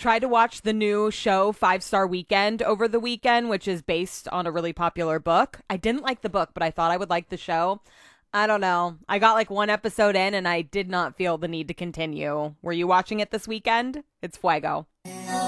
tried to watch the new show 5 Star Weekend over the weekend, which is based on a really popular book. I didn't like the book, but I thought I would like the show. I don't know. I got like one episode in and I did not feel the need to continue. Were you watching it this weekend? It's Fuego.